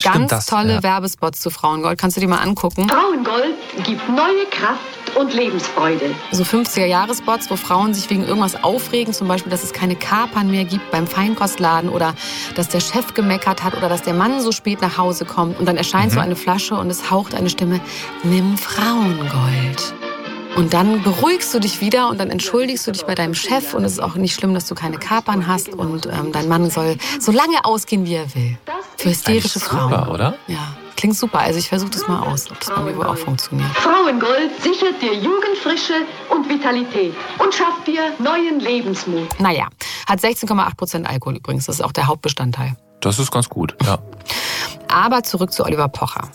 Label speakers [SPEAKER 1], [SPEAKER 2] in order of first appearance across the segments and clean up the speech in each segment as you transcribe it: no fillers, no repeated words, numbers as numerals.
[SPEAKER 1] ganz tolle Werbespots zu Frauengold. Kannst du dir mal angucken?
[SPEAKER 2] Frauengold gibt neue Kraft und Lebensfreude.
[SPEAKER 1] So 50er-Jahre-Spots, wo Frauen sich wegen irgendwas aufregen. Zum Beispiel, dass es keine Kapern mehr gibt beim Feinkostladen oder dass der Chef gemeckert hat oder dass der Mann so spät nach Hause kommt. Und dann erscheint so eine Flasche und es haucht eine Stimme, nimm Frauengold. Und dann beruhigst du dich wieder und dann entschuldigst du dich bei deinem Chef. Und es ist auch nicht schlimm, dass du keine Kapern hast. Und dein Mann soll so lange ausgehen, wie er will. Für hysterische Frauen.
[SPEAKER 3] Super, oder?
[SPEAKER 1] Ja, klingt super. Also ich versuche das mal aus, ob das bei mir wohl auch funktioniert.
[SPEAKER 2] Frauengold sichert dir Jugendfrische und Vitalität und schafft dir neuen Lebensmut.
[SPEAKER 1] Naja, hat 16,8% Alkohol übrigens. Das ist auch der Hauptbestandteil.
[SPEAKER 3] Das ist ganz gut, ja.
[SPEAKER 1] Aber zurück zu Oliver Pocher.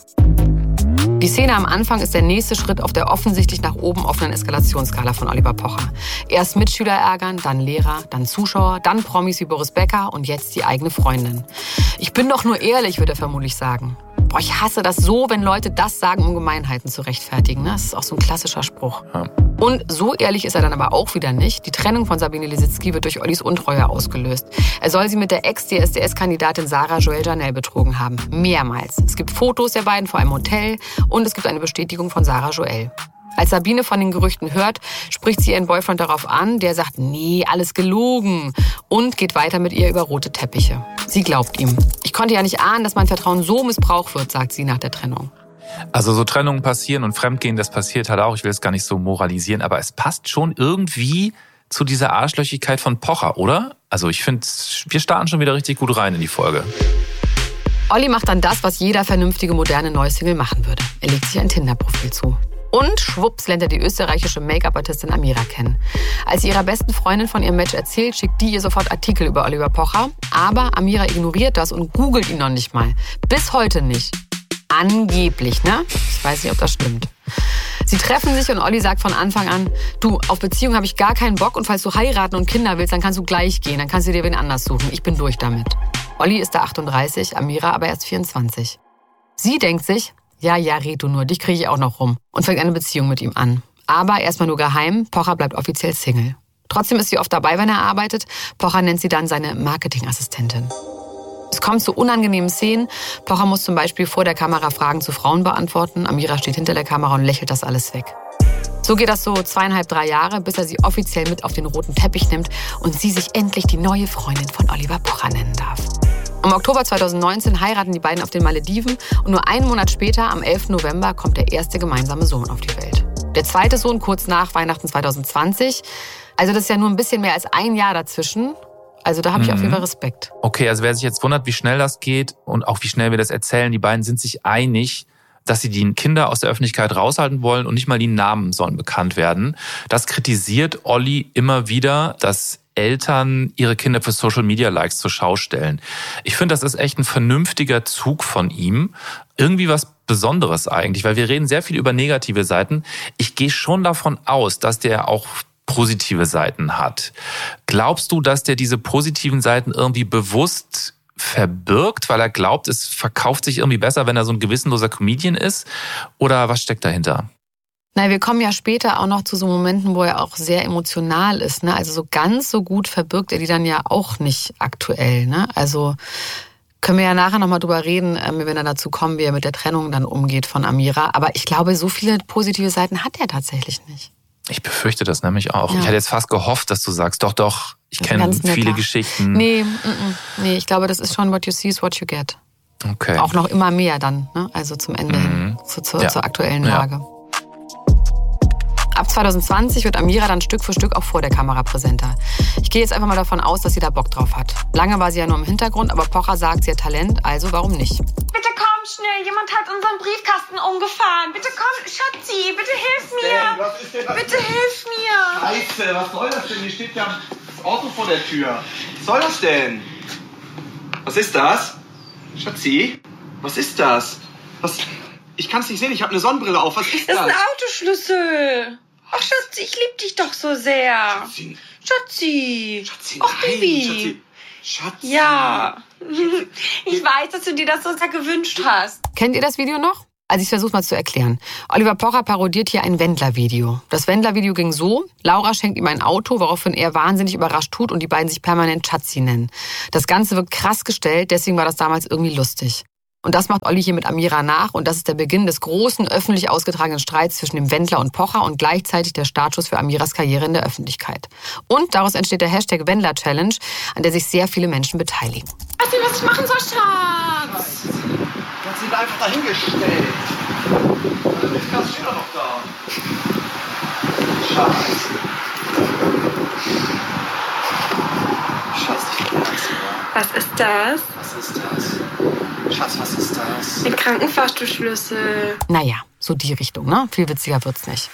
[SPEAKER 1] Die Szene am Anfang ist der nächste Schritt auf der offensichtlich nach oben offenen Eskalationsskala von Oliver Pocher. Erst Mitschüler ärgern, dann Lehrer, dann Zuschauer, dann Promis wie Boris Becker und jetzt die eigene Freundin. Ich bin doch nur ehrlich, würde er vermutlich sagen. Boah, ich hasse das so, wenn Leute das sagen, um Gemeinheiten zu rechtfertigen. Das ist auch so ein klassischer Spruch.
[SPEAKER 3] Ja.
[SPEAKER 1] Und so ehrlich ist er dann aber auch wieder nicht. Die Trennung von Sabine Lisicki wird durch Ollis Untreue ausgelöst. Er soll sie mit der Ex-DSDS-Kandidatin Sarah Joelle Janel betrogen haben. Mehrmals. Es gibt Fotos der beiden vor einem Hotel und es gibt eine Bestätigung von Sarah Joelle. Als Sabine von den Gerüchten hört, spricht sie ihren Boyfriend darauf an. Der sagt, nee, alles gelogen. Und geht weiter mit ihr über rote Teppiche. Sie glaubt ihm. Ich konnte ja nicht ahnen, dass mein Vertrauen so missbraucht wird, sagt sie nach der Trennung.
[SPEAKER 3] Also so Trennungen passieren und Fremdgehen, das passiert halt auch. Ich will es gar nicht so moralisieren, aber es passt schon irgendwie zu dieser Arschlöchigkeit von Pocher, oder? Also ich finde, wir starten schon wieder richtig gut rein in die Folge.
[SPEAKER 1] Olli macht dann das, was jeder vernünftige, moderne Neusingle machen würde. Er legt sich ein Tinder-Profil zu. Und schwupps lernt er die österreichische Make-up-Artistin Amira kennen. Als sie ihrer besten Freundin von ihrem Match erzählt, schickt die ihr sofort Artikel über Oliver Pocher. Aber Amira ignoriert das und googelt ihn noch nicht mal. Bis heute nicht. Angeblich, ne? Ich weiß nicht, ob das stimmt. Sie treffen sich und Olli sagt von Anfang an, du, auf Beziehung habe ich gar keinen Bock und falls du heiraten und Kinder willst, dann kannst du gleich gehen, dann kannst du dir wen anders suchen. Ich bin durch damit. Olli ist da 38, Amira aber erst 24. Sie denkt sich, ja, red du nur, dich kriege ich auch noch rum und fängt eine Beziehung mit ihm an. Aber erstmal nur geheim, Pocher bleibt offiziell Single. Trotzdem ist sie oft dabei, wenn er arbeitet. Pocher nennt sie dann seine Marketingassistentin. Es kommt zu unangenehmen Szenen. Pocher muss zum Beispiel vor der Kamera Fragen zu Frauen beantworten. Amira steht hinter der Kamera und lächelt das alles weg. So geht das so 2,5, 3 Jahre, bis er sie offiziell mit auf den roten Teppich nimmt und sie sich endlich die neue Freundin von Oliver Pocher nennen darf. Im Oktober 2019 heiraten die beiden auf den Malediven und nur einen Monat später, am 11. November, kommt der erste gemeinsame Sohn auf die Welt. Der zweite Sohn kurz nach Weihnachten 2020. Also das ist ja nur ein bisschen mehr als ein Jahr dazwischen. Also da habe ich auf jeden Fall Respekt.
[SPEAKER 3] Okay, also wer sich jetzt wundert, wie schnell das geht und auch wie schnell wir das erzählen, die beiden sind sich einig, dass sie die Kinder aus der Öffentlichkeit raushalten wollen und nicht mal die Namen sollen bekannt werden. Das kritisiert Olli immer wieder, dass Eltern ihre Kinder für Social-Media-Likes zur Schau stellen. Ich finde, das ist echt ein vernünftiger Zug von ihm. Irgendwie was Besonderes eigentlich, weil wir reden sehr viel über negative Seiten. Ich gehe schon davon aus, dass der auch positive Seiten hat. Glaubst du, dass der diese positiven Seiten irgendwie bewusst verbirgt, weil er glaubt, es verkauft sich irgendwie besser, wenn er so ein gewissenloser Comedian ist? Oder was steckt dahinter?
[SPEAKER 1] Na, wir kommen ja später auch noch zu so Momenten, wo er auch sehr emotional ist, ne? Also so ganz so gut verbirgt er die dann ja auch nicht aktuell, ne? Also können wir ja nachher nochmal drüber reden, wenn er dazu kommen, wie er mit der Trennung dann umgeht von Amira. Aber ich glaube, so viele positive Seiten hat er tatsächlich nicht.
[SPEAKER 3] Ich befürchte das nämlich auch.
[SPEAKER 1] Ja.
[SPEAKER 3] Ich hätte jetzt fast gehofft, dass du sagst, doch, ich kenne viele Geschichten.
[SPEAKER 1] Nee, ich glaube, das ist schon what you see is what you get.
[SPEAKER 3] Okay.
[SPEAKER 1] Auch noch immer mehr dann, ne? Also zum Ende hin, zur aktuellen Lage. Ja. Ab 2020 wird Amira dann Stück für Stück auch vor der Kamera präsenter. Ich gehe jetzt einfach mal davon aus, dass sie da Bock drauf hat. Lange war sie ja nur im Hintergrund, aber Pocher sagt, sie hat Talent, also warum nicht?
[SPEAKER 4] Bitte komm schnell, jemand hat unseren Briefkasten umgefahren. Bitte komm, Schatzi, bitte hilf mir.
[SPEAKER 5] Was ist denn das?
[SPEAKER 4] Bitte hilf mir.
[SPEAKER 5] Scheiße, was soll das denn? Hier steht ja das Auto vor der Tür. Was soll das denn? Was ist das? Schatzi, was ist das? Was? Ich kann es nicht sehen, ich habe eine Sonnenbrille auf. Was ist das?
[SPEAKER 4] Das ist ein Autoschlüssel. Ach, Schatzi, ich liebe dich doch so sehr. Schatzi.
[SPEAKER 5] Ach,
[SPEAKER 4] Baby.
[SPEAKER 5] Schatzi. Schatzi.
[SPEAKER 4] Ja. Ich weiß, dass du dir das so sehr gewünscht hast.
[SPEAKER 1] Kennt ihr das Video noch? Also ich versuche mal zu erklären. Oliver Pocher parodiert hier ein Wendler-Video. Das Wendler-Video ging so: Laura schenkt ihm ein Auto, woraufhin er wahnsinnig überrascht tut und die beiden sich permanent Schatzi nennen. Das Ganze wird krass gestellt, deswegen war das damals irgendwie lustig. Und das macht Olli hier mit Amira nach und das ist der Beginn des großen, öffentlich ausgetragenen Streits zwischen dem Wendler und Pocher und gleichzeitig der Startschuss für Amiras Karriere in der Öffentlichkeit. Und daraus entsteht der Hashtag Wendler Challenge, an der sich sehr viele Menschen beteiligen.
[SPEAKER 4] Weißt du, was ich machen soll, Schatz?
[SPEAKER 5] Du hast ihn einfach dahingestellt. Das steht doch noch da. Scheiße. Scheiße, ich bin
[SPEAKER 4] Was ist das?
[SPEAKER 5] Was ist das? Schatz, was ist das?
[SPEAKER 4] Ein Krankenfahrstuhlschlüssel.
[SPEAKER 1] Naja, so die Richtung, ne? Viel witziger wird's nicht.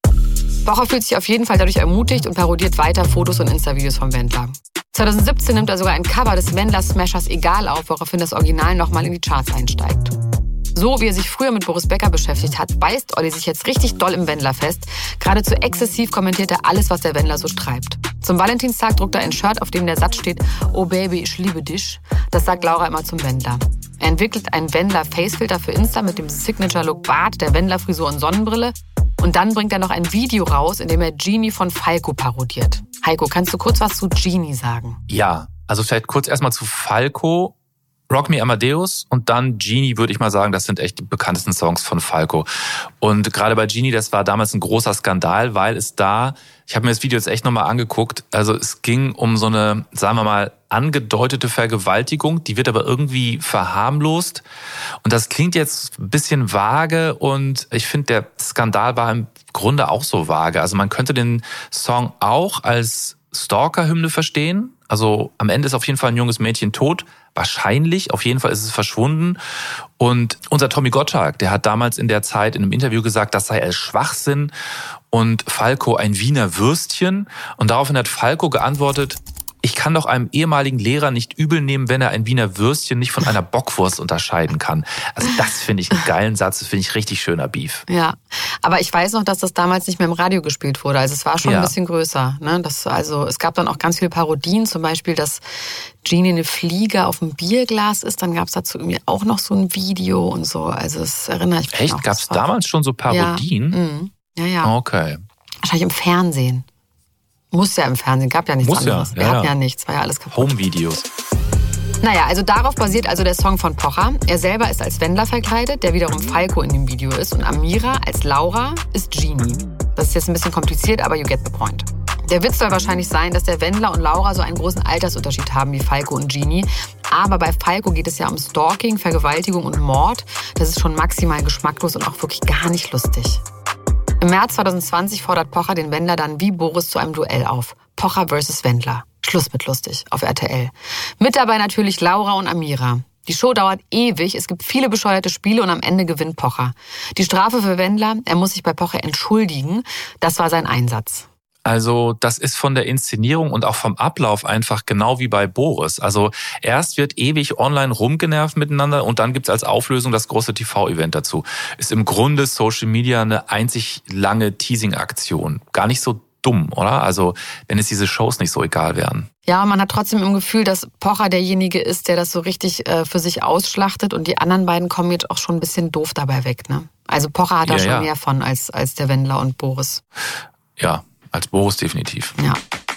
[SPEAKER 1] Pocher fühlt sich auf jeden Fall dadurch ermutigt und parodiert weiter Fotos und Insta-Videos vom Wendler. 2017 nimmt er sogar ein Cover des Wendler-Smashers Egal auf, woraufhin das Original nochmal in die Charts einsteigt. So wie er sich früher mit Boris Becker beschäftigt hat, beißt Olli sich jetzt richtig doll im Wendler fest. Geradezu exzessiv kommentiert er alles, was der Wendler so treibt. Zum Valentinstag druckt er ein Shirt, auf dem der Satz steht, oh Baby, ich liebe dich. Das sagt Laura immer zum Wendler. Er entwickelt einen Wendler-Facefilter für Insta mit dem Signature-Look Bart, der Wendler-Frisur und Sonnenbrille. Und dann bringt er noch ein Video raus, in dem er Genie von Falco parodiert. Heiko, kannst du kurz was zu Genie sagen?
[SPEAKER 3] Ja, also vielleicht kurz erstmal zu Falco. Rock Me Amadeus und dann Genie, würde ich mal sagen, das sind echt die bekanntesten Songs von Falco. Und gerade bei Genie, das war damals ein großer Skandal, weil es da, ich habe mir das Video jetzt echt nochmal angeguckt, also es ging um so eine, sagen wir mal, angedeutete Vergewaltigung, die wird aber irgendwie verharmlost. Und das klingt jetzt ein bisschen vage und ich finde, der Skandal war im Grunde auch so vage. Also man könnte den Song auch als Stalker-Hymne verstehen. Also am Ende ist auf jeden Fall ein junges Mädchen tot. Wahrscheinlich, auf jeden Fall ist es verschwunden. Und unser Tommy Gottschalk, der hat damals in der Zeit in einem Interview gesagt, das sei ein Schwachsinn und Falco ein Wiener Würstchen. Und daraufhin hat Falco geantwortet, ich kann doch einem ehemaligen Lehrer nicht übel nehmen, wenn er ein Wiener Würstchen nicht von einer Bockwurst unterscheiden kann. Also das finde ich einen geilen Satz, das finde ich richtig schöner Beef.
[SPEAKER 1] Ja, aber ich weiß noch, dass das damals nicht mehr im Radio gespielt wurde. Also es war schon ein bisschen größer. Ne? Es gab dann auch ganz viele Parodien, zum Beispiel, dass Genie eine Fliege auf dem Bierglas ist. Dann gab es dazu irgendwie auch noch so ein Video und so. Also das erinnere ich mich
[SPEAKER 3] Echt?
[SPEAKER 1] noch.
[SPEAKER 3] Gab es damals schon so Parodien?
[SPEAKER 1] Ja.
[SPEAKER 3] Okay.
[SPEAKER 1] Wahrscheinlich im Fernsehen. Muss ja im Fernsehen, gab ja nichts anderes. Wir hatten ja nichts, war ja alles kaputt.
[SPEAKER 3] Home-Videos.
[SPEAKER 1] Naja, also darauf basiert also der Song von Pocher. Er selber ist als Wendler verkleidet, der wiederum Falco in dem Video ist. Und Amira als Laura ist Genie. Das ist jetzt ein bisschen kompliziert, aber you get the point. Der Witz soll wahrscheinlich sein, dass der Wendler und Laura so einen großen Altersunterschied haben wie Falco und Genie. Aber bei Falco geht es ja um Stalking, Vergewaltigung und Mord. Das ist schon maximal geschmacklos und auch wirklich gar nicht lustig. Im März 2020 fordert Pocher den Wendler dann wie Boris zu einem Duell auf. Pocher vs. Wendler. Schluss mit lustig auf RTL. Mit dabei natürlich Laura und Amira. Die Show dauert ewig, es gibt viele bescheuerte Spiele und am Ende gewinnt Pocher. Die Strafe für Wendler, er muss sich bei Pocher entschuldigen. Das war sein Einsatz.
[SPEAKER 3] Also das ist von der Inszenierung und auch vom Ablauf einfach genau wie bei Boris. Also erst wird ewig online rumgenervt miteinander und dann gibt's als Auflösung das große TV-Event dazu. Ist im Grunde Social Media eine einzig lange Teasing-Aktion. Gar nicht so dumm, oder? Also wenn es diese Shows nicht so egal wären.
[SPEAKER 1] Ja, man hat trotzdem im Gefühl, dass Pocher derjenige ist, der das so richtig für sich ausschlachtet und die anderen beiden kommen jetzt auch schon ein bisschen doof dabei weg, ne? Also Pocher hat da schon mehr von als der Wendler und Boris.
[SPEAKER 3] Ja. Als Boris definitiv.
[SPEAKER 1] Ja.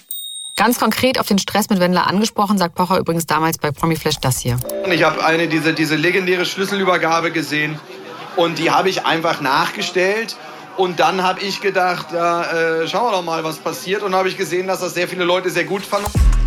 [SPEAKER 1] Ganz konkret auf den Stress mit Wendler angesprochen, sagt Pocher übrigens damals bei Promiflash das hier.
[SPEAKER 5] Ich habe diese legendäre Schlüsselübergabe gesehen und die habe ich einfach nachgestellt. Und dann habe ich gedacht, schauen wir doch mal, was passiert. Und habe ich gesehen, dass das sehr viele Leute sehr gut fanden.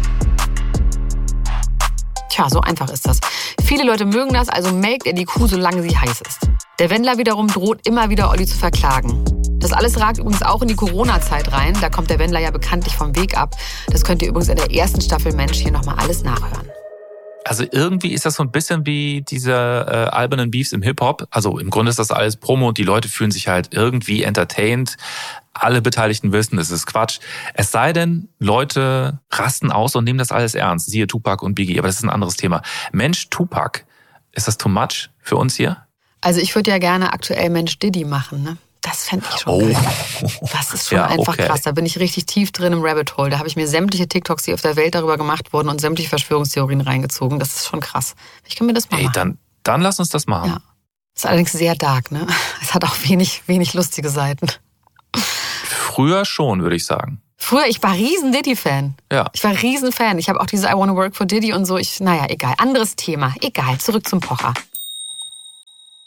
[SPEAKER 1] Tja, so einfach ist das. Viele Leute mögen das, also melkt er die Kuh, solange sie heiß ist. Der Wendler wiederum droht immer wieder, Olli zu verklagen. Das alles ragt übrigens auch in die Corona-Zeit rein. Da kommt der Wendler ja bekanntlich vom Weg ab. Das könnt ihr übrigens in der ersten Staffel Mensch hier nochmal alles nachhören.
[SPEAKER 3] Also irgendwie ist das so ein bisschen wie diese albernen Beefs im Hip-Hop. Also im Grunde ist das alles Promo und die Leute fühlen sich halt irgendwie entertained. Alle Beteiligten wissen, es ist Quatsch. Es sei denn, Leute rasten aus und nehmen das alles ernst. Siehe Tupac und Biggie, aber das ist ein anderes Thema. Mensch, Tupac, ist das too much für uns hier?
[SPEAKER 1] Also ich würde ja gerne aktuell Mensch Diddy machen, ne? Das fände ich schon geil. Das ist schon einfach krass. Da bin ich richtig tief drin im Rabbit Hole. Da habe ich mir sämtliche TikToks, die auf der Welt darüber gemacht wurden und sämtliche Verschwörungstheorien reingezogen. Das ist schon krass. Ich kann mir das mal machen.
[SPEAKER 3] Dann lass uns das machen.
[SPEAKER 1] Ja. Das ist allerdings sehr dark, ne? Es hat auch wenig lustige Seiten.
[SPEAKER 3] Früher schon, würde ich sagen.
[SPEAKER 1] Früher, ich war riesen Diddy-Fan.
[SPEAKER 3] Ja.
[SPEAKER 1] Ich war riesen Fan. Ich habe auch diese I Wanna Work for Diddy und so. Naja, egal. Anderes Thema. Egal. Zurück zum Pocher.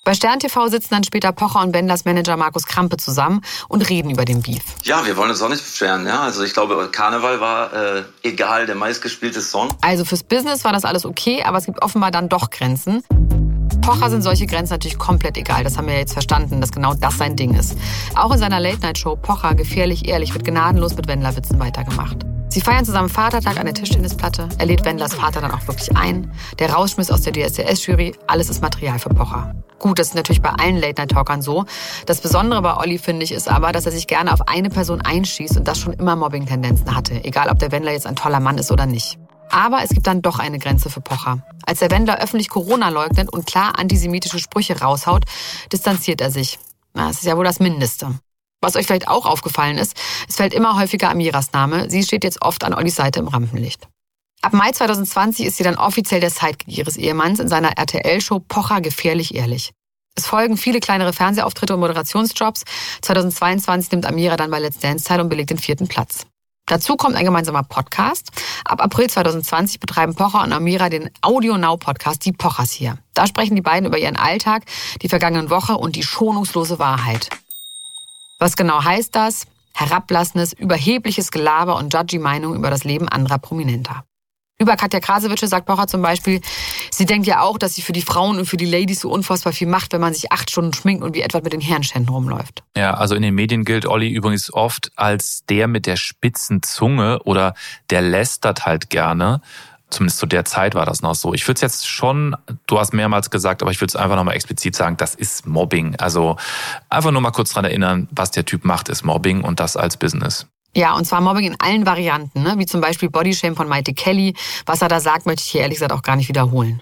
[SPEAKER 1] Bei Stern TV sitzen dann später Pocher und Wendlers Manager Markus Krampe zusammen und reden über den Beef.
[SPEAKER 6] Ja, wir wollen uns auch nicht beschweren. Ja? Also ich glaube, Karneval war egal, der meistgespielte Song.
[SPEAKER 1] Also fürs Business war das alles okay, aber es gibt offenbar dann doch Grenzen. Pocher sind solche Grenzen natürlich komplett egal. Das haben wir jetzt verstanden, dass genau das sein Ding ist. Auch in seiner Late-Night-Show Pocher, gefährlich ehrlich, wird gnadenlos mit Wendler-Witzen weitergemacht. Sie feiern zusammen Vatertag an der Tischtennisplatte. Er lädt Wendlers Vater dann auch wirklich ein. Der Rausschmiss aus der DSDS-Jury, alles ist Material für Pocher. Gut, das ist natürlich bei allen Late-Night-Talkern so. Das Besondere bei Olli, finde ich, ist aber, dass er sich gerne auf eine Person einschießt und das schon immer Mobbing-Tendenzen hatte. Egal, ob der Wendler jetzt ein toller Mann ist oder nicht. Aber es gibt dann doch eine Grenze für Pocher. Als der Wendler öffentlich Corona leugnet und klar antisemitische Sprüche raushaut, distanziert er sich. Das ist ja wohl das Mindeste. Was euch vielleicht auch aufgefallen ist, es fällt immer häufiger Amiras Name. Sie steht jetzt oft an Ollis Seite im Rampenlicht. Ab Mai 2020 ist sie dann offiziell der Sidekick ihres Ehemanns in seiner RTL-Show Pocher gefährlich ehrlich. Es folgen viele kleinere Fernsehauftritte und Moderationsjobs. 2022 nimmt Amira dann bei Let's Dance teil und belegt den 4. Platz. Dazu kommt ein gemeinsamer Podcast. Ab April 2020 betreiben Pocher und Amira den Audio Now Podcast Die Pochers hier. Da sprechen die beiden über ihren Alltag, die vergangene Woche und die schonungslose Wahrheit. Was genau heißt das? Herablassendes, überhebliches Gelaber und judgy Meinung über das Leben anderer Prominenter. Über Katja Krasowitsche sagt Pocher zum Beispiel, sie denkt ja auch, dass sie für die Frauen und für die Ladies so unfassbar viel macht, wenn man sich 8 Stunden schminkt und wie Edward mit den Herrenständen rumläuft.
[SPEAKER 3] Ja, also in den Medien gilt Olli übrigens oft als der mit der spitzen Zunge oder der lästert halt gerne. Zumindest zu der Zeit war das noch so. Ich würde es jetzt schon, du hast mehrmals gesagt, aber ich würde es einfach nochmal explizit sagen, das ist Mobbing. Also einfach nur mal kurz dran erinnern, was der Typ macht, ist Mobbing und das als Business.
[SPEAKER 1] Ja, und zwar Mobbing in allen Varianten, ne? Wie zum Beispiel Bodyshame von Maite Kelly. Was er da sagt, möchte ich hier ehrlich gesagt auch gar nicht wiederholen.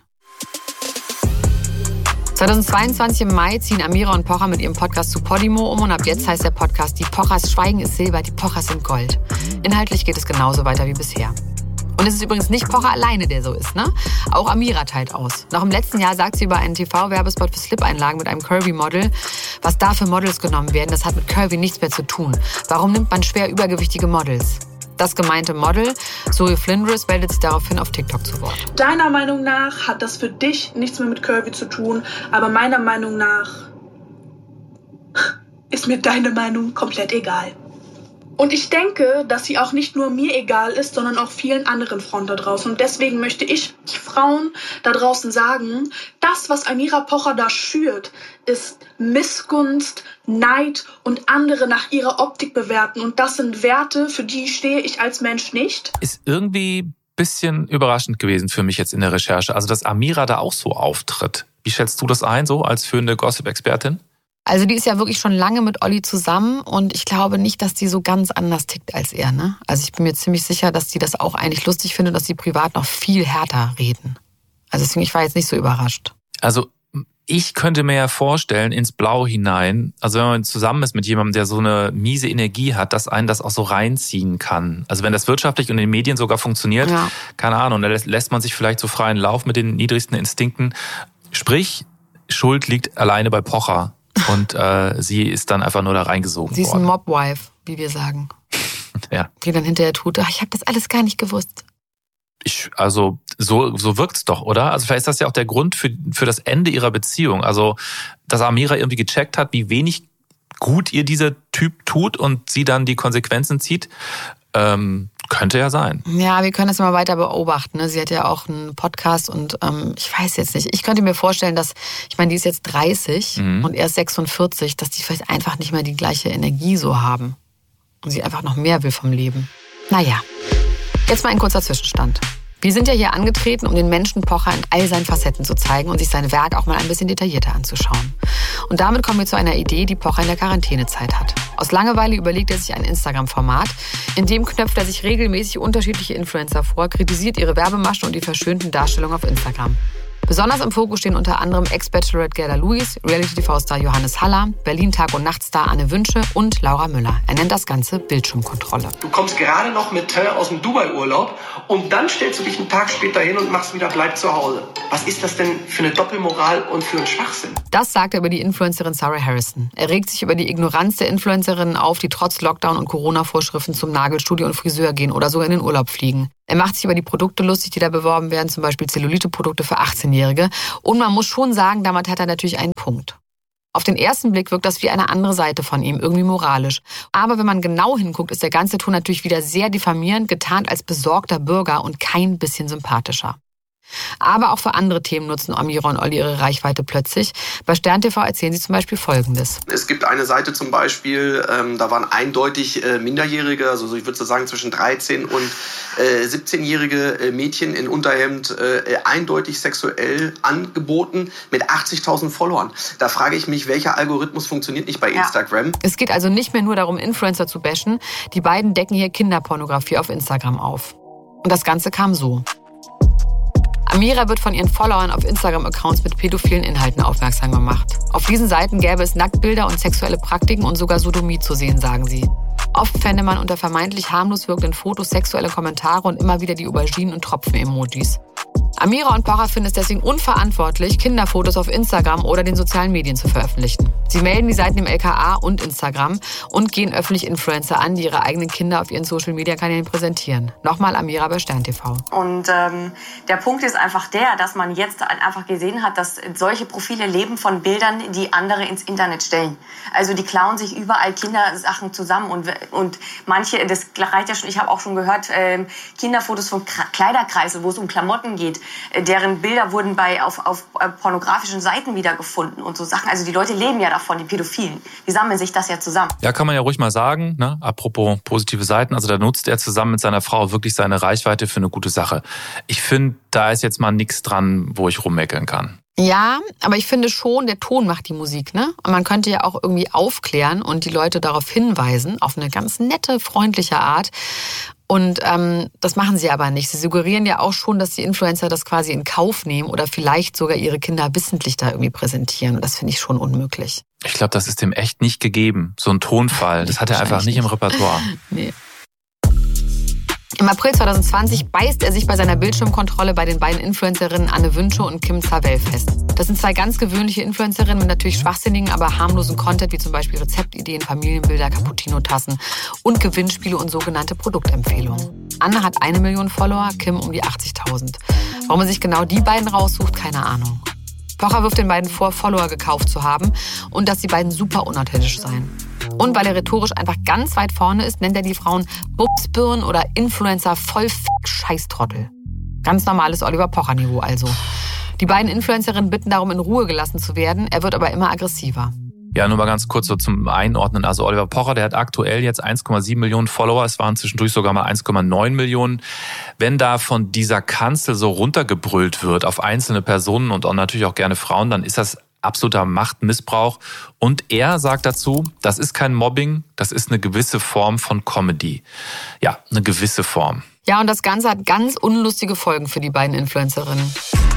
[SPEAKER 1] 2022 im Mai ziehen Amira und Pocher mit ihrem Podcast zu Podimo um und ab jetzt heißt der Podcast Die Pochers Schweigen ist Silber, die Pochers sind Gold. Inhaltlich geht es genauso weiter wie bisher. Und es ist übrigens nicht Pocher alleine, der so ist, ne? Auch Amira teilt aus. Noch im letzten Jahr sagt sie über einen TV-Werbespot für Slip-Einlagen mit einem Curvy-Model, was da für Models genommen werden, das hat mit Curvy nichts mehr zu tun. Warum nimmt man schwer übergewichtige Models? Das gemeinte Model, Zoe Flinders, meldet sich daraufhin auf TikTok zu Wort.
[SPEAKER 7] Deiner Meinung nach hat das für dich nichts mehr mit Curvy zu tun, aber meiner Meinung nach ist mir deine Meinung komplett egal. Und ich denke, dass sie auch nicht nur mir egal ist, sondern auch vielen anderen Frauen da draußen. Und deswegen möchte ich Frauen da draußen sagen, das, was Amira Pocher da schürt, ist Missgunst, Neid und andere nach ihrer Optik bewerten. Und das sind Werte, für die stehe ich als Mensch nicht.
[SPEAKER 3] Ist irgendwie ein bisschen überraschend gewesen für mich jetzt in der Recherche. Also, dass Amira da auch so auftritt. Wie schätzt du das ein, so als führende Gossip-Expertin?
[SPEAKER 1] Also die ist ja wirklich schon lange mit Olli zusammen und ich glaube nicht, dass die so ganz anders tickt als er, ne? Also ich bin mir ziemlich sicher, dass die das auch eigentlich lustig findet und dass die privat noch viel härter reden. Also deswegen, ich war jetzt nicht so überrascht.
[SPEAKER 3] Also ich könnte mir ja vorstellen, ins Blau hinein, also wenn man zusammen ist mit jemandem, der so eine miese Energie hat, dass einen das auch so reinziehen kann. Also wenn das wirtschaftlich und in den Medien sogar funktioniert, ja. Keine Ahnung, da lässt man sich vielleicht so freien Lauf mit den niedrigsten Instinkten. Sprich, Schuld liegt alleine bei Pocher. Und sie ist dann einfach nur da reingesogen worden.
[SPEAKER 1] Sie ist ein Mobwife, wie wir sagen.
[SPEAKER 3] Ja.
[SPEAKER 1] Die dann hinterher tut, ich habe das alles gar nicht gewusst.
[SPEAKER 3] Also so wirkt's doch, oder? Also vielleicht ist das ja auch der Grund für das Ende ihrer Beziehung. Also, dass Amira irgendwie gecheckt hat, wie wenig gut ihr dieser Typ tut und sie dann die Konsequenzen zieht. Könnte ja sein.
[SPEAKER 1] Ja, wir können das mal weiter beobachten. Ne? Sie hat ja auch einen Podcast und ich weiß jetzt nicht. Ich könnte mir vorstellen, dass, ich meine, die ist jetzt 30 und er ist 46, dass die vielleicht einfach nicht mehr die gleiche Energie so haben. Und sie einfach noch mehr will vom Leben. Naja, jetzt mal ein kurzer Zwischenstand. Wir sind ja hier angetreten, um den Menschen Pocher in all seinen Facetten zu zeigen und sich sein Werk auch mal ein bisschen detaillierter anzuschauen. Und damit kommen wir zu einer Idee, die Pocher in der Quarantänezeit hat. Aus Langeweile überlegt er sich ein Instagram-Format. In dem knöpft er sich regelmäßig unterschiedliche Influencer vor, kritisiert ihre Werbemaschen und die verschönten Darstellungen auf Instagram. Besonders im Fokus stehen unter anderem Ex-Bachelorette Gerda Lewis, Reality-TV-Star Johannes Haller, Berlin-Tag- und Nacht-Star Anne Wünsche und Laura Müller. Er nennt das Ganze Bildschirmkontrolle.
[SPEAKER 8] Du kommst gerade noch mit Teint aus dem Dubai-Urlaub und dann stellst du dich einen Tag später hin und machst wieder Bleib zu Hause. Was ist das denn für eine Doppelmoral und für einen Schwachsinn?
[SPEAKER 1] Das sagt er über die Influencerin Sarah Harrison. Er regt sich über die Ignoranz der Influencerinnen auf, die trotz Lockdown und Corona-Vorschriften zum Nagelstudio und Friseur gehen oder sogar in den Urlaub fliegen. Er macht sich über die Produkte lustig, die da beworben werden, zum Beispiel Zellulite-Produkte für 18-Jährige. Und man muss schon sagen, damit hat er natürlich einen Punkt. Auf den ersten Blick wirkt das wie eine andere Seite von ihm, irgendwie moralisch. Aber wenn man genau hinguckt, ist der ganze Ton natürlich wieder sehr diffamierend, getarnt als besorgter Bürger und kein bisschen sympathischer. Aber auch für andere Themen nutzen Amira und Olli ihre Reichweite plötzlich. Bei Stern TV erzählen sie zum Beispiel Folgendes.
[SPEAKER 8] Es gibt eine Seite zum Beispiel, da waren eindeutig Minderjährige, also ich würde so sagen zwischen 13 und 17-jährige Mädchen in Unterhemd eindeutig sexuell angeboten mit 80.000 Followern. Da frage ich mich, welcher Algorithmus funktioniert nicht bei Instagram?
[SPEAKER 1] Es geht also nicht mehr nur darum, Influencer zu bashen. Die beiden decken hier Kinderpornografie auf Instagram auf. Und das Ganze kam so. Amira wird von ihren Followern auf Instagram-Accounts mit pädophilen Inhalten aufmerksam gemacht. Auf diesen Seiten gäbe es Nacktbilder und sexuelle Praktiken und sogar Sodomie zu sehen, sagen sie. Oft fände man unter vermeintlich harmlos wirkenden Fotos sexuelle Kommentare und immer wieder die Auberginen- und Tropfen-Emojis. Amira und Pocher finden es deswegen unverantwortlich, Kinderfotos auf Instagram oder den sozialen Medien zu veröffentlichen. Sie melden die Seiten im LKA und Instagram und gehen öffentlich Influencer an, die ihre eigenen Kinder auf ihren Social-Media-Kanälen präsentieren. Nochmal Amira bei Stern TV.
[SPEAKER 9] Und der Punkt ist einfach der, dass man jetzt einfach gesehen hat, dass solche Profile leben von Bildern, die andere ins Internet stellen. Also die klauen sich überall Kindersachen zusammen und manche, das reicht ja schon, ich habe auch schon gehört, Kinderfotos von Kleiderkreisel, wo es um Klamotten geht, deren Bilder wurden auf pornografischen Seiten wiedergefunden und so Sachen. Also die Leute leben ja davon, die Pädophilen. Die sammeln sich das ja zusammen.
[SPEAKER 3] Ja, kann man ja ruhig mal sagen, ne? Apropos positive Seiten. Also da nutzt er zusammen mit seiner Frau wirklich seine Reichweite für eine gute Sache. Ich finde, da ist jetzt mal nichts dran, wo ich rummeckern kann.
[SPEAKER 1] Ja, aber ich finde schon, der Ton macht die Musik, ne? Und man könnte ja auch irgendwie aufklären und die Leute darauf hinweisen, auf eine ganz nette, freundliche Art. Und das machen sie aber nicht. Sie suggerieren ja auch schon, dass die Influencer das quasi in Kauf nehmen oder vielleicht sogar ihre Kinder wissentlich da irgendwie präsentieren. Und das finde ich schon unmöglich.
[SPEAKER 3] Ich glaube, das ist dem echt nicht gegeben. So ein Tonfall, das hat er einfach nicht im Repertoire.
[SPEAKER 1] Nee. Im April 2020 beißt er sich bei seiner Bildschirmkontrolle bei den beiden Influencerinnen Anne Wünsche und Kim Savell fest. Das sind zwei ganz gewöhnliche Influencerinnen mit natürlich schwachsinnigen, aber harmlosen Content, wie zum Beispiel Rezeptideen, Familienbilder, Cappuccino-Tassen und Gewinnspiele und sogenannte Produktempfehlungen. Anne hat 1 Million Follower, Kim um die 80.000. Warum er sich genau die beiden raussucht, keine Ahnung. Pocher wirft den beiden vor, Follower gekauft zu haben und dass die beiden super unauthentisch seien. Und weil er rhetorisch einfach ganz weit vorne ist, nennt er die Frauen Bubsbirnen oder Influencer voll Scheißtrottel. Ganz normales Oliver-Pocher-Niveau also. Die beiden Influencerinnen bitten darum, in Ruhe gelassen zu werden. Er wird aber immer aggressiver.
[SPEAKER 3] Ja, nur mal ganz kurz so zum Einordnen. Also Oliver Pocher, der hat aktuell jetzt 1,7 Millionen Follower. Es waren zwischendurch sogar mal 1,9 Millionen. Wenn da von dieser Kanzel so runtergebrüllt wird auf einzelne Personen und auch natürlich auch gerne Frauen, dann ist das absoluter Machtmissbrauch. Und er sagt dazu, das ist kein Mobbing, das ist eine gewisse Form von Comedy. Ja, eine gewisse Form.
[SPEAKER 1] Ja, und das Ganze hat ganz unlustige Folgen für die beiden Influencerinnen.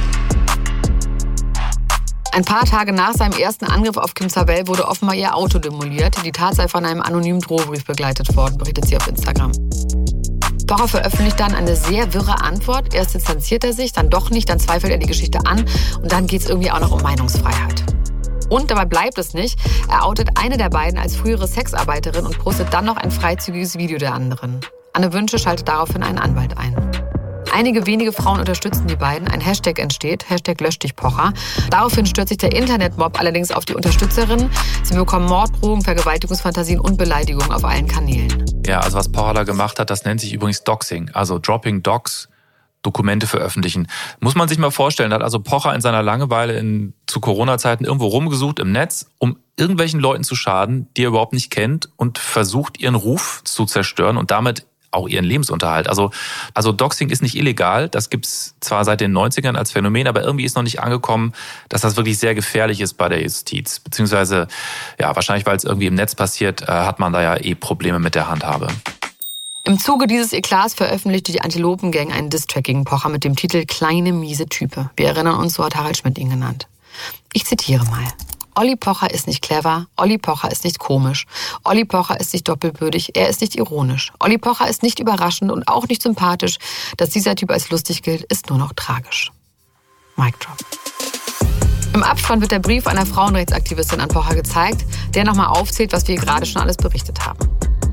[SPEAKER 1] Ein paar Tage nach seinem ersten Angriff auf Kim Savell wurde offenbar ihr Auto demoliert. Die Tat sei von einem anonymen Drohbrief begleitet worden, berichtet sie auf Instagram. Pocher veröffentlicht dann eine sehr wirre Antwort. Erst distanziert er sich, dann doch nicht, dann zweifelt er die Geschichte an und dann geht es irgendwie auch noch um Meinungsfreiheit. Und dabei bleibt es nicht. Er outet eine der beiden als frühere Sexarbeiterin und postet dann noch ein freizügiges Video der anderen. Anne Wünsche schaltet daraufhin einen Anwalt ein. Einige wenige Frauen unterstützen die beiden. Ein Hashtag entsteht, Hashtag lösch dich Pocher. Daraufhin stürzt sich der Internetmob allerdings auf die Unterstützerinnen. Sie bekommen Morddrohungen, Vergewaltigungsfantasien und Beleidigungen auf allen Kanälen.
[SPEAKER 3] Ja, also was Pocher da gemacht hat, das nennt sich übrigens Doxing. Also Dropping Docs, Dokumente veröffentlichen. Muss man sich mal vorstellen, da hat also Pocher in seiner Langeweile zu Corona-Zeiten irgendwo rumgesucht im Netz, um irgendwelchen Leuten zu schaden, die er überhaupt nicht kennt und versucht, ihren Ruf zu zerstören und damit auch ihren Lebensunterhalt. Also Doxing ist nicht illegal, das gibt's zwar seit den 90ern als Phänomen, aber irgendwie ist noch nicht angekommen, dass das wirklich sehr gefährlich ist bei der Justiz. Beziehungsweise, ja, wahrscheinlich, weil es irgendwie im Netz passiert, hat man da ja Probleme mit der Handhabe.
[SPEAKER 1] Im Zuge dieses Eklats veröffentlichte die Antilopen-Gang einen Diss-Track gegen Pocher mit dem Titel Kleine, miese Type. Wir erinnern uns, so hat Harald Schmidt ihn genannt. Ich zitiere mal. Olli Pocher ist nicht clever, Olli Pocher ist nicht komisch, Olli Pocher ist nicht doppelbödig, er ist nicht ironisch. Olli Pocher ist nicht überraschend und auch nicht sympathisch. Dass dieser Typ als lustig gilt, ist nur noch tragisch. Mic drop. Im Abspann wird der Brief einer Frauenrechtsaktivistin an Pocher gezeigt, der nochmal aufzählt, was wir gerade schon alles berichtet haben.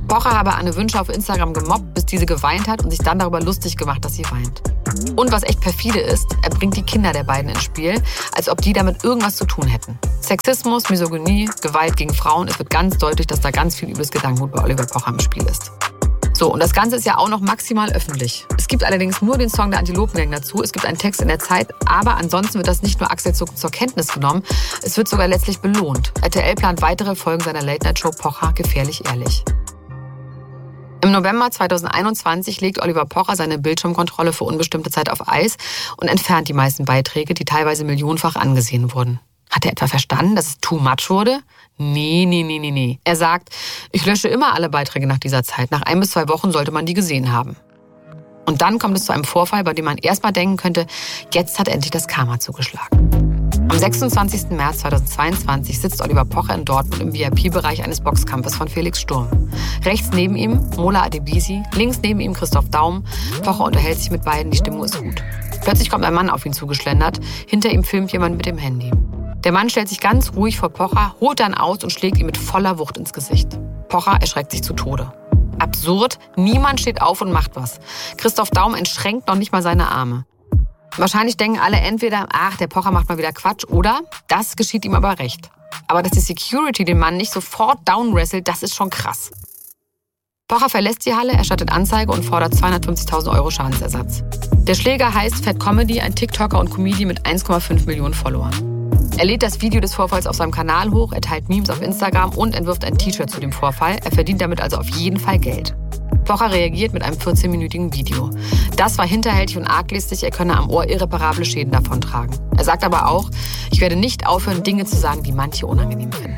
[SPEAKER 1] Pocher habe Anne Wünsche auf Instagram gemobbt, bis diese geweint hat und sich dann darüber lustig gemacht, dass sie weint. Und was echt perfide ist, er bringt die Kinder der beiden ins Spiel, als ob die damit irgendwas zu tun hätten. Sexismus, Misogynie, Gewalt gegen Frauen, es wird ganz deutlich, dass da ganz viel übles Gedankengut bei Oliver Pocher im Spiel ist. So, und das Ganze ist ja auch noch maximal öffentlich. Es gibt allerdings nur den Song der Antilopengang dazu, es gibt einen Text in der Zeit, aber ansonsten wird das nicht nur achselzuckend zur Kenntnis genommen, es wird sogar letztlich belohnt. RTL plant weitere Folgen seiner Late-Night-Show Pocher gefährlich ehrlich. Im November 2021 legt Oliver Pocher seine Bildschirmkontrolle für unbestimmte Zeit auf Eis und entfernt die meisten Beiträge, die teilweise millionenfach angesehen wurden. Hat er etwa verstanden, dass es too much wurde? Nee. Er sagt, ich lösche immer alle Beiträge nach dieser Zeit. Nach 1 bis 2 Wochen sollte man die gesehen haben. Und dann kommt es zu einem Vorfall, bei dem man erstmal denken könnte, jetzt hat endlich das Karma zugeschlagen. Am 26. März 2022 sitzt Oliver Pocher in Dortmund im VIP-Bereich eines Boxkampfes von Felix Sturm. Rechts neben ihm Mola Adebisi, links neben ihm Christoph Daum. Pocher unterhält sich mit beiden, die Stimmung ist gut. Plötzlich kommt ein Mann auf ihn zugeschlendert. Hinter ihm filmt jemand mit dem Handy. Der Mann stellt sich ganz ruhig vor Pocher, holt dann aus und schlägt ihm mit voller Wucht ins Gesicht. Pocher erschreckt sich zu Tode. Absurd, niemand steht auf und macht was. Christoph Daum entschränkt noch nicht mal seine Arme. Wahrscheinlich denken alle entweder, ach, der Pocher macht mal wieder Quatsch, oder das geschieht ihm aber recht. Aber dass die Security den Mann nicht sofort downwrestelt, das ist schon krass. Pocher verlässt die Halle, erstattet Anzeige und fordert 250.000 € Schadensersatz. Der Schläger heißt Fat Comedy, ein TikToker und Comedian mit 1,5 Millionen Followern. Er lädt das Video des Vorfalls auf seinem Kanal hoch, er teilt Memes auf Instagram und entwirft ein T-Shirt zu dem Vorfall. Er verdient damit also auf jeden Fall Geld. Pocher reagiert mit einem 14-minütigen Video. Das war hinterhältig und arglistig, er könne am Ohr irreparable Schäden davontragen. Er sagt aber auch, ich werde nicht aufhören, Dinge zu sagen, die manche unangenehm finden.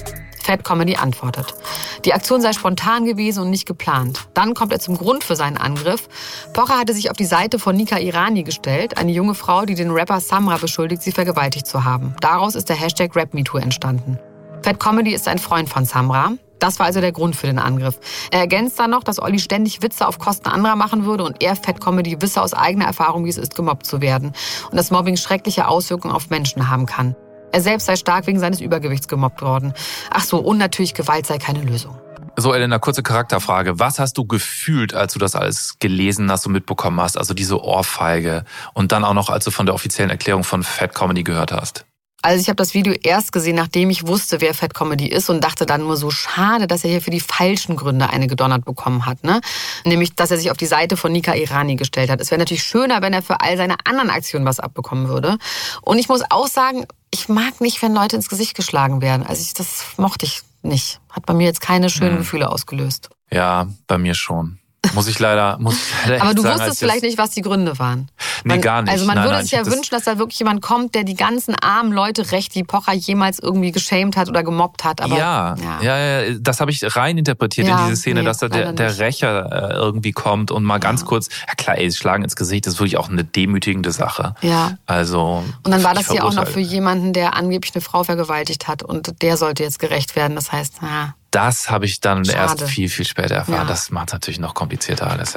[SPEAKER 1] Fat Comedy antwortet. Die Aktion sei spontan gewesen und nicht geplant. Dann kommt er zum Grund für seinen Angriff. Pocher hatte sich auf die Seite von Nika Irani gestellt, eine junge Frau, die den Rapper Samra beschuldigt, sie vergewaltigt zu haben. Daraus ist der Hashtag RapMeToo entstanden. Fat Comedy ist ein Freund von Samra. Das war also der Grund für den Angriff. Er ergänzt dann noch, dass Olli ständig Witze auf Kosten anderer machen würde und er, Fat Comedy, wisse aus eigener Erfahrung, wie es ist, gemobbt zu werden und dass Mobbing schreckliche Auswirkungen auf Menschen haben kann. Er selbst sei stark wegen seines Übergewichts gemobbt worden. Ach so, und natürlich Gewalt sei keine Lösung.
[SPEAKER 3] So, Elena, kurze Charakterfrage. Was hast du gefühlt, als du das alles gelesen hast und mitbekommen hast? Also diese Ohrfeige und dann auch noch, als du von der offiziellen Erklärung von Fat Comedy gehört hast.
[SPEAKER 1] Also ich habe das Video erst gesehen, nachdem ich wusste, wer Fat Comedy ist und dachte dann nur so, schade, dass er hier für die falschen Gründe eine gedonnert bekommen hat. Ne? Nämlich, dass er sich auf die Seite von Nika Irani gestellt hat. Es wäre natürlich schöner, wenn er für all seine anderen Aktionen was abbekommen würde. Und ich muss auch sagen, ich mag nicht, wenn Leute ins Gesicht geschlagen werden. Also das mochte ich nicht. Hat bei mir jetzt keine schönen Gefühle ausgelöst.
[SPEAKER 3] Ja, bei mir schon. Muss ich leider
[SPEAKER 1] Aber du wusstest vielleicht nicht, was die Gründe waren.
[SPEAKER 3] Nee, gar nicht.
[SPEAKER 1] Also man würde sich ja wünschen, dass da wirklich jemand kommt, der die ganzen armen Leute rächt, die Pocher jemals irgendwie geschämt hat oder gemobbt hat. Aber,
[SPEAKER 3] ja, das habe ich rein interpretiert in diese Szene, dass da der Rächer irgendwie kommt und mal ganz kurz, ja klar, schlagen ins Gesicht, das ist wirklich auch eine demütigende Sache.
[SPEAKER 1] Ja.
[SPEAKER 3] Also.
[SPEAKER 1] Und dann war das ja auch noch für jemanden, der angeblich eine Frau vergewaltigt hat und der sollte jetzt gerecht werden. Das heißt,
[SPEAKER 3] das habe ich dann erst viel, viel später erfahren.
[SPEAKER 1] Ja.
[SPEAKER 3] Das macht es natürlich noch komplizierter alles, ja.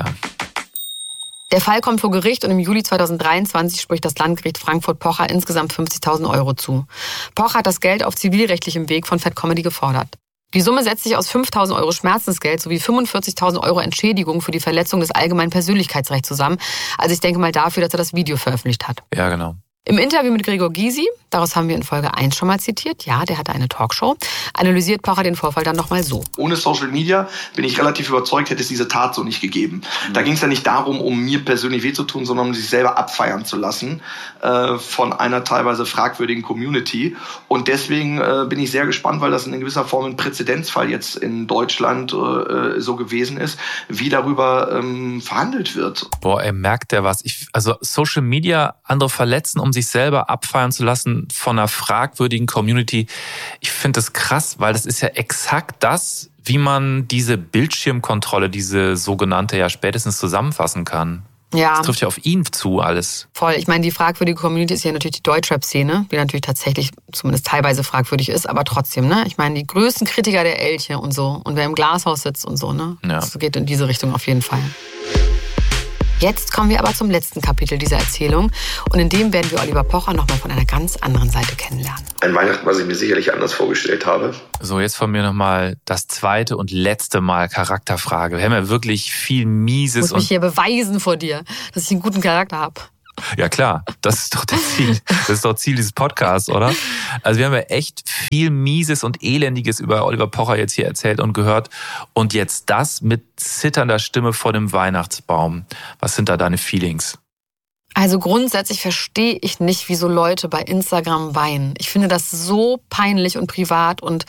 [SPEAKER 1] Der Fall kommt vor Gericht und im Juli 2023 spricht das Landgericht Frankfurt Pocher insgesamt 50.000 € zu. Pocher hat das Geld auf zivilrechtlichem Weg von Fat Comedy gefordert. Die Summe setzt sich aus 5.000 € Schmerzensgeld sowie 45.000 € Entschädigung für die Verletzung des allgemeinen Persönlichkeitsrechts zusammen. Also ich denke mal dafür, dass er das Video veröffentlicht hat.
[SPEAKER 3] Ja, genau.
[SPEAKER 1] Im Interview mit Gregor Gysi, daraus haben wir in Folge 1 schon mal zitiert, ja, der hatte eine Talkshow, analysiert Pocher den Vorfall dann nochmal so.
[SPEAKER 8] Ohne Social Media bin ich relativ überzeugt, hätte es diese Tat so nicht gegeben. Da ging es ja nicht darum, um mir persönlich weh zu tun, sondern um sich selber abfeiern zu lassen von einer teilweise fragwürdigen Community. Und deswegen bin ich sehr gespannt, weil das in gewisser Form ein Präzedenzfall jetzt in Deutschland so gewesen ist, wie darüber verhandelt wird.
[SPEAKER 3] Boah, merkt der was? Also Social Media, andere verletzen, um sich selber abfeiern zu lassen von einer fragwürdigen Community. Ich finde das krass, weil das ist ja exakt das, wie man diese Bildschirmkontrolle, diese sogenannte, ja spätestens zusammenfassen kann.
[SPEAKER 1] Ja.
[SPEAKER 3] Das trifft ja auf ihn zu alles. Voll.
[SPEAKER 1] Ich meine, die fragwürdige Community ist ja natürlich die Deutschrap-Szene, die natürlich tatsächlich zumindest teilweise fragwürdig ist, aber trotzdem, ne? Ich meine, die größten Kritiker der Elche und so und wer im Glashaus sitzt und so, ne?
[SPEAKER 3] Ja.
[SPEAKER 1] Das geht in diese Richtung auf jeden Fall. Jetzt kommen wir aber zum letzten Kapitel dieser Erzählung und in dem werden wir Oliver Pocher nochmal von einer ganz anderen Seite kennenlernen.
[SPEAKER 8] Ein Weihnachten, was ich mir sicherlich anders vorgestellt habe.
[SPEAKER 3] So, jetzt von mir nochmal das zweite und letzte Mal Charakterfrage. Wir haben ja wirklich viel Mieses.
[SPEAKER 1] Ich muss mich hier beweisen vor dir, dass ich einen guten Charakter habe.
[SPEAKER 3] Ja klar, das ist doch das Ziel. Das ist doch Ziel dieses Podcasts, oder? Also wir haben ja echt viel Mieses und Elendiges über Oliver Pocher jetzt hier erzählt und gehört. Und jetzt das mit zitternder Stimme vor dem Weihnachtsbaum. Was sind da deine Feelings?
[SPEAKER 1] Also grundsätzlich verstehe ich nicht, wieso Leute bei Instagram weinen. Ich finde das so peinlich und privat und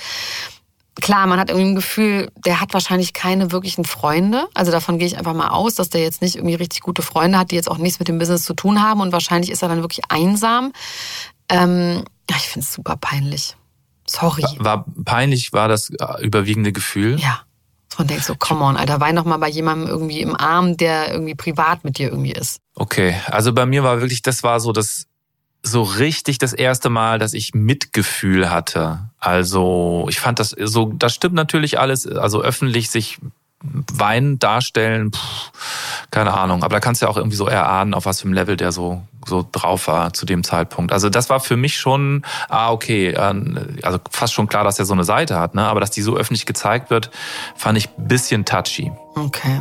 [SPEAKER 1] klar, man hat irgendwie ein Gefühl, der hat wahrscheinlich keine wirklichen Freunde. Also davon gehe ich einfach mal aus, dass der jetzt nicht irgendwie richtig gute Freunde hat, die jetzt auch nichts mit dem Business zu tun haben. Und wahrscheinlich ist er dann wirklich einsam. Ich finde es super peinlich. Sorry.
[SPEAKER 3] Peinlich war das überwiegende Gefühl?
[SPEAKER 1] Ja. Man denkt so, come on, Alter, wein doch mal bei jemandem irgendwie im Arm, der irgendwie privat mit dir irgendwie ist.
[SPEAKER 3] Okay, also bei mir war wirklich, das war so richtig das erste Mal, dass ich Mitgefühl hatte. Also ich fand das so, das stimmt natürlich alles, also öffentlich sich weinen darstellen, keine Ahnung. Aber da kannst du ja auch irgendwie so erahnen, auf was für einem Level der so drauf war zu dem Zeitpunkt. Also das war für mich schon, okay, also fast schon klar, dass er so eine Seite hat, ne? Aber dass die so öffentlich gezeigt wird, fand ich ein bisschen touchy.
[SPEAKER 1] Okay.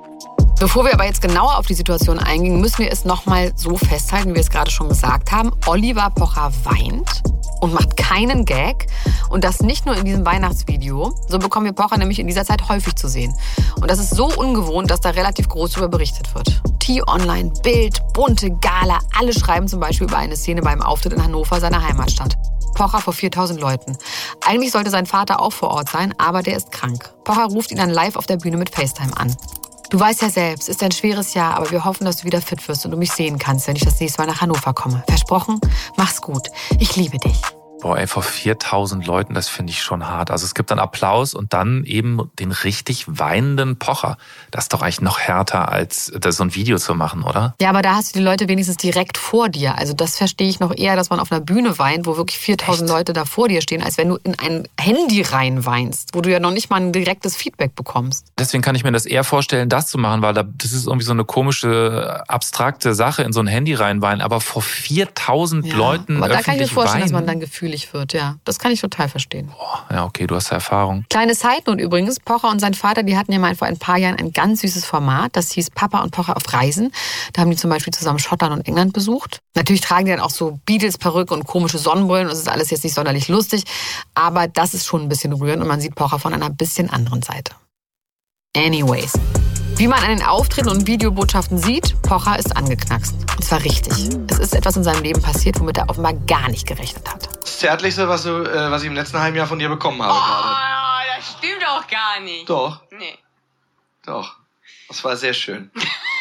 [SPEAKER 1] Bevor wir aber jetzt genauer auf die Situation eingehen, müssen wir es nochmal so festhalten, wie wir es gerade schon gesagt haben. Oliver Pocher weint und macht keinen Gag. Und das nicht nur in diesem Weihnachtsvideo. So bekommen wir Pocher nämlich in dieser Zeit häufig zu sehen. Und das ist so ungewohnt, dass da relativ groß darüber berichtet wird. T-Online, Bild, bunte Gala, alle schreiben zum Beispiel über eine Szene beim Auftritt in Hannover, seiner Heimatstadt. Pocher vor 4000 Leuten. Eigentlich sollte sein Vater auch vor Ort sein, aber der ist krank. Pocher ruft ihn dann live auf der Bühne mit FaceTime an. Du weißt ja selbst, es ist ein schweres Jahr, aber wir hoffen, dass du wieder fit wirst und du mich sehen kannst, wenn ich das nächste Mal nach Hannover komme. Versprochen? Mach's gut. Ich liebe dich.
[SPEAKER 3] Boah, ey, vor 4000 Leuten, das finde ich schon hart. Also es gibt dann Applaus und dann eben den richtig weinenden Pocher. Das ist doch eigentlich noch härter, als das so ein Video zu machen, oder?
[SPEAKER 1] Ja, aber da hast du die Leute wenigstens direkt vor dir. Also das verstehe ich noch eher, dass man auf einer Bühne weint, wo wirklich 4000 Leute da vor dir stehen, als wenn du in ein Handy rein weinst, wo du ja noch nicht mal ein direktes Feedback bekommst.
[SPEAKER 3] Deswegen kann ich mir das eher vorstellen, das zu machen, weil das ist irgendwie so eine komische, abstrakte Sache, in so ein Handy reinweinen. Aber vor 4000 Leuten
[SPEAKER 1] aber da kann ich mir vorstellen,
[SPEAKER 3] weinen,
[SPEAKER 1] dass man dann gefühlig wird, ja. Das kann ich total verstehen.
[SPEAKER 3] Boah, ja, okay, du hast ja Erfahrung.
[SPEAKER 1] Kleine Side-Note übrigens, Pocher und sein Vater, die hatten ja mal vor ein paar Jahren ein ganz süßes Format, das hieß Papa und Pocher auf Reisen. Da haben die zum Beispiel zusammen Schottland und England besucht. Natürlich tragen die dann auch so Beatles-Perücke und komische Sonnenbrillen und es ist alles jetzt nicht sonderlich lustig, aber das ist schon ein bisschen rührend und man sieht Pocher von einer bisschen anderen Seite. Anyways. Wie man an den Auftritten und Videobotschaften sieht, Pocher ist angeknackst. Und zwar richtig. Es ist etwas in seinem Leben passiert, womit er offenbar gar nicht gerechnet hat.
[SPEAKER 5] Das Zärtlichste, was ich im letzten halben Jahr von dir bekommen habe gerade.
[SPEAKER 9] Das stimmt doch gar nicht.
[SPEAKER 5] Doch.
[SPEAKER 9] Nee.
[SPEAKER 5] Doch. Das war sehr schön.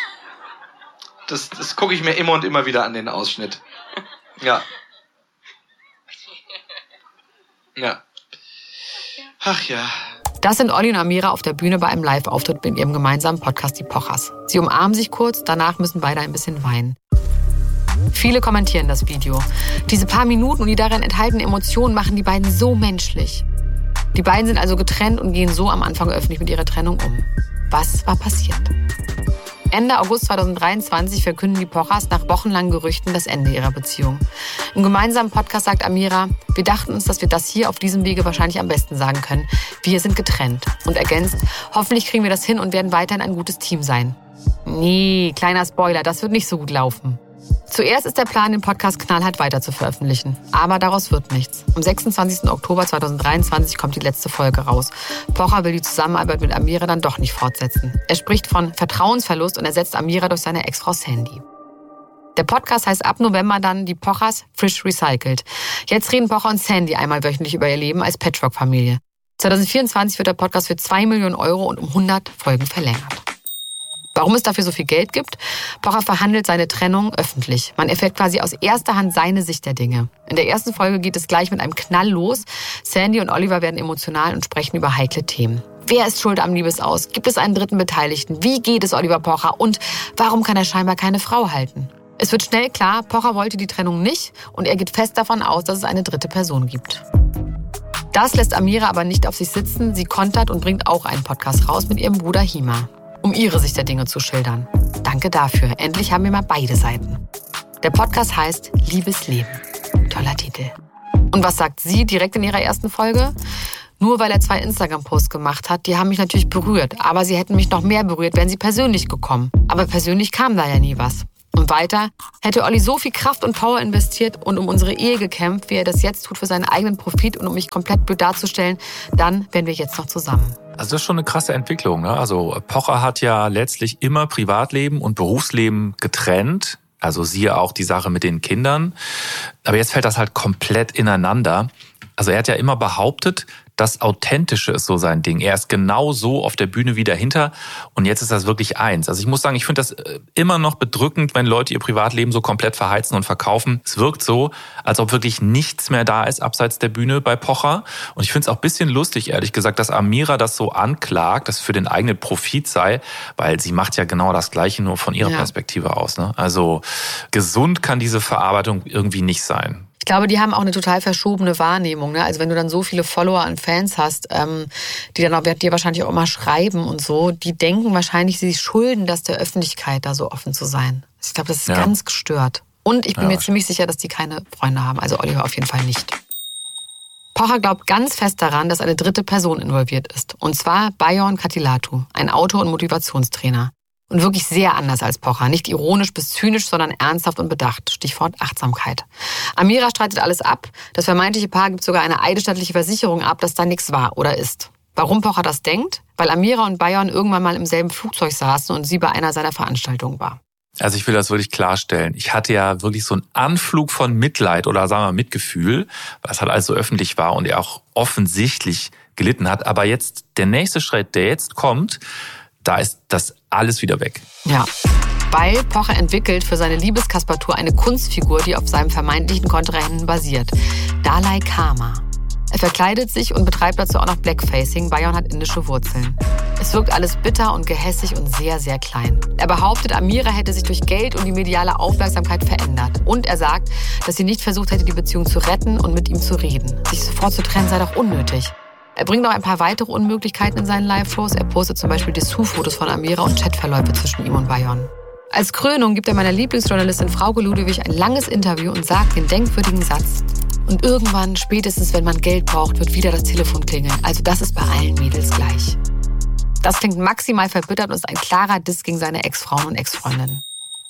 [SPEAKER 5] Das gucke ich mir immer und immer wieder an, den Ausschnitt. Ja. Ja. Ach ja.
[SPEAKER 1] Das sind Olli und Amira auf der Bühne bei einem Live-Auftritt mit ihrem gemeinsamen Podcast Die Pochers. Sie umarmen sich kurz, danach müssen beide ein bisschen weinen. Viele kommentieren das Video. Diese paar Minuten und die darin enthaltenen Emotionen machen die beiden so menschlich. Die beiden sind also getrennt und gehen so am Anfang öffentlich mit ihrer Trennung um. Was war passiert? Ende August 2023 verkünden die Pochers nach wochenlangen Gerüchten das Ende ihrer Beziehung. Im gemeinsamen Podcast sagt Amira, wir dachten uns, dass wir das hier auf diesem Wege wahrscheinlich am besten sagen können. Wir sind getrennt. Und ergänzt, hoffentlich kriegen wir das hin und werden weiterhin ein gutes Team sein. Nee, kleiner Spoiler, das wird nicht so gut laufen. Zuerst ist der Plan, den Podcast knallhart weiter zu veröffentlichen. Aber daraus wird nichts. Am 26. Oktober 2023 kommt die letzte Folge raus. Pocher will die Zusammenarbeit mit Amira dann doch nicht fortsetzen. Er spricht von Vertrauensverlust und ersetzt Amira durch seine Ex-Frau Sandy. Der Podcast heißt ab November dann Die Pochers Frisch Recycelt. Jetzt reden Pocher und Sandy einmal wöchentlich über ihr Leben als Patchwork-Familie. 2024 wird der Podcast für 2 Millionen Euro und um 100 Folgen verlängert. Warum es dafür so viel Geld gibt? Pocher verhandelt seine Trennung öffentlich. Man erfährt quasi aus erster Hand seine Sicht der Dinge. In der ersten Folge geht es gleich mit einem Knall los. Sandy und Oliver werden emotional und sprechen über heikle Themen. Wer ist schuld am Liebesaus? Gibt es einen dritten Beteiligten? Wie geht es Oliver Pocher? Und warum kann er scheinbar keine Frau halten? Es wird schnell klar, Pocher wollte die Trennung nicht und er geht fest davon aus, dass es eine dritte Person gibt. Das lässt Amira aber nicht auf sich sitzen. Sie kontert und bringt auch einen Podcast raus mit ihrem Bruder Hima. um ihre Sicht der Dinge zu schildern. Danke dafür. Endlich haben wir mal beide Seiten. Der Podcast heißt Liebesleben. Toller Titel. Und was sagt sie direkt in ihrer ersten Folge? Nur weil er 2 Instagram-Posts gemacht hat, die haben mich natürlich berührt. Aber sie hätten mich noch mehr berührt, wären sie persönlich gekommen. Aber persönlich kam da ja nie was. Und weiter, hätte Olli so viel Kraft und Power investiert und um unsere Ehe gekämpft, wie er das jetzt tut für seinen eigenen Profit und um mich komplett blöd darzustellen, dann wären wir jetzt noch zusammen.
[SPEAKER 3] Also das ist schon eine krasse Entwicklung, ne? Also Pocher hat ja letztlich immer Privatleben und Berufsleben getrennt. Also siehe auch die Sache mit den Kindern. Aber jetzt fällt das halt komplett ineinander. Also er hat ja immer behauptet, das Authentische ist so sein Ding. Er ist genau so auf der Bühne wie dahinter und jetzt ist das wirklich eins. Also ich muss sagen, ich finde das immer noch bedrückend, wenn Leute ihr Privatleben so komplett verheizen und verkaufen. Es wirkt so, als ob wirklich nichts mehr da ist abseits der Bühne bei Pocher. Und ich finde es auch ein bisschen lustig, ehrlich gesagt, dass Amira das so anklagt, dass es für den eigenen Profit sei, weil sie macht ja genau das Gleiche, nur von ihrer Perspektive aus. Ne? Also gesund kann diese Verarbeitung irgendwie nicht sein.
[SPEAKER 1] Ich glaube, die haben auch eine total verschobene Wahrnehmung. Ne? Also wenn du dann so viele Follower und Fans hast, die dann auch dir wahrscheinlich auch immer schreiben und so, die denken wahrscheinlich, sie schulden das der Öffentlichkeit, da so offen zu sein. Ich glaube, das ist ganz gestört. Und ich bin mir ziemlich sicher, dass die keine Freunde haben. Also Oliver auf jeden Fall nicht. Pocher glaubt ganz fest daran, dass eine dritte Person involviert ist. Und zwar Bayon Katilatu, ein Autor und Motivationstrainer. Und wirklich sehr anders als Pocher. Nicht ironisch bis zynisch, sondern ernsthaft und bedacht. Stichwort Achtsamkeit. Amira streitet alles ab. Das vermeintliche Paar gibt sogar eine eidesstattliche Versicherung ab, dass da nichts war oder ist. Warum Pocher das denkt? Weil Amira und Bayon irgendwann mal im selben Flugzeug saßen und sie bei einer seiner Veranstaltungen war.
[SPEAKER 3] Also ich will das wirklich klarstellen. Ich hatte ja wirklich so einen Anflug von Mitleid oder sagen wir Mitgefühl, weil es halt alles so öffentlich war und er auch offensichtlich gelitten hat. Aber jetzt der nächste Schritt, der jetzt kommt, da ist das alles wieder weg.
[SPEAKER 1] Ja, weil Pocher entwickelt für seine Liebeskaspertur eine Kunstfigur, die auf seinem vermeintlichen Kontrahenten basiert. Dalai Lama. Er verkleidet sich und betreibt dazu auch noch Blackfacing. Bayon hat indische Wurzeln. Es wirkt alles bitter und gehässig und sehr, sehr klein. Er behauptet, Amira hätte sich durch Geld und die mediale Aufmerksamkeit verändert. Und er sagt, dass sie nicht versucht hätte, die Beziehung zu retten und mit ihm zu reden. Sich sofort zu trennen sei doch unnötig. Er bringt noch ein paar weitere Unmöglichkeiten in seinen Live-Shows. Er postet zum Beispiel Dessous-Fotos von Amira und Chatverläufe zwischen ihm und Bayon. Als Krönung gibt er meiner Lieblingsjournalistin Frauke Ludewig ein langes Interview und sagt den denkwürdigen Satz: Und irgendwann, spätestens wenn man Geld braucht, wird wieder das Telefon klingeln. Also das ist bei allen Mädels gleich. Das klingt maximal verbittert und ist ein klarer Diss gegen seine Ex-Frauen und Ex-Freundinnen.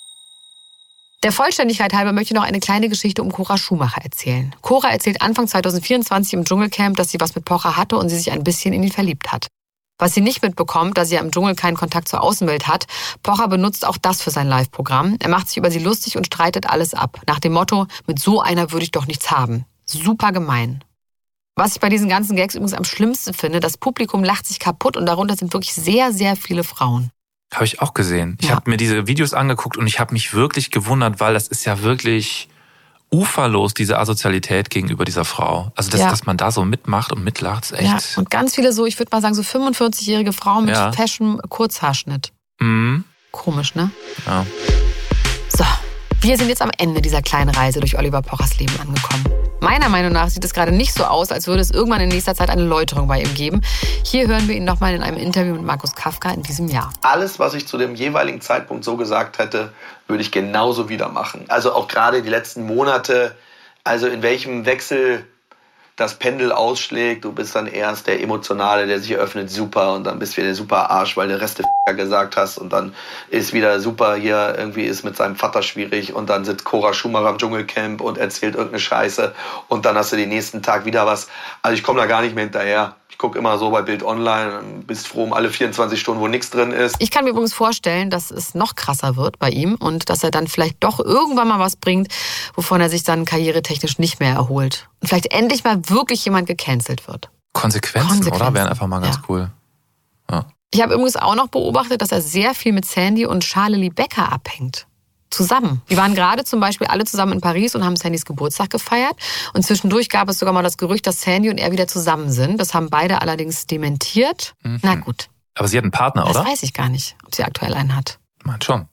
[SPEAKER 1] Der Vollständigkeit halber möchte ich noch eine kleine Geschichte um Cora Schumacher erzählen. Cora erzählt Anfang 2024 im Dschungelcamp, dass sie was mit Pocher hatte und sie sich ein bisschen in ihn verliebt hat. Was sie nicht mitbekommt, da sie ja im Dschungel keinen Kontakt zur Außenwelt hat, Pocher benutzt auch das für sein Live-Programm. Er macht sich über sie lustig und streitet alles ab. Nach dem Motto, mit so einer würde ich doch nichts haben. Super gemein. Was ich bei diesen ganzen Gags übrigens am schlimmsten finde, das Publikum lacht sich kaputt und darunter sind wirklich sehr, sehr viele Frauen.
[SPEAKER 3] Habe ich auch gesehen. Ich habe mir diese Videos angeguckt und ich habe mich wirklich gewundert, weil das ist ja wirklich uferlos, diese Asozialität gegenüber dieser Frau. Also dass man da so mitmacht und mitlacht, ist echt...
[SPEAKER 1] Ja, und ganz viele so, ich würde mal sagen, so 45-jährige Frauen mit Fashion-Kurzhaarschnitt.
[SPEAKER 3] Mhm.
[SPEAKER 1] Komisch, ne?
[SPEAKER 3] Ja.
[SPEAKER 1] So, wir sind jetzt am Ende dieser kleinen Reise durch Oliver Pochers Leben angekommen. Meiner Meinung nach sieht es gerade nicht so aus, als würde es irgendwann in nächster Zeit eine Läuterung bei ihm geben. Hier hören wir ihn nochmal in einem Interview mit Markus Kafka in diesem Jahr.
[SPEAKER 8] Alles, was ich zu dem jeweiligen Zeitpunkt so gesagt hätte, würde ich genauso wieder machen. Also auch gerade die letzten Monate, also in welchem Wechsel das Pendel ausschlägt. Du bist dann erst der Emotionale, der sich öffnet, super, und dann bist du wieder der super Arsch, weil der Rest der gesagt hast, und dann ist wieder super, hier irgendwie ist mit seinem Vater schwierig, und dann sitzt Cora Schumacher im Dschungelcamp und erzählt irgendeine Scheiße, und dann hast du den nächsten Tag wieder was. Also ich komme da gar nicht mehr hinterher. Ich gucke immer so bei Bild Online, bist froh um alle 24 Stunden, wo nichts drin ist.
[SPEAKER 1] Ich kann mir übrigens vorstellen, dass es noch krasser wird bei ihm und dass er dann vielleicht doch irgendwann mal was bringt, wovon er sich dann karrieretechnisch nicht mehr erholt. Und vielleicht endlich mal wirklich jemand gecancelt wird.
[SPEAKER 3] Konsequenzen, oder? Wären einfach mal ganz cool. Ja.
[SPEAKER 1] Ich habe übrigens auch noch beobachtet, dass er sehr viel mit Sandy und Charlie Becker abhängt. Zusammen. Die waren gerade zum Beispiel alle zusammen in Paris und haben Sandys Geburtstag gefeiert. Und zwischendurch gab es sogar mal das Gerücht, dass Sandy und er wieder zusammen sind. Das haben beide allerdings dementiert. Na gut.
[SPEAKER 3] Aber sie hat einen Partner, oder?
[SPEAKER 1] Das weiß ich gar nicht, ob sie aktuell einen hat.
[SPEAKER 3] Meint schon.